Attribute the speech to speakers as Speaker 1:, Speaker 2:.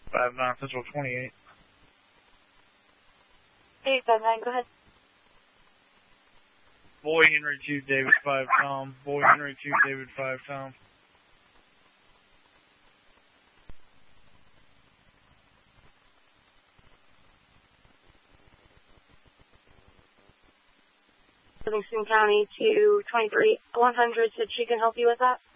Speaker 1: 59 Central 28.
Speaker 2: 859, go ahead.
Speaker 1: Boy Henry 2, David 5 Tom. Boy Henry 2, David 5 Tom.
Speaker 2: Livingston County to 23 100 said she can help you with that.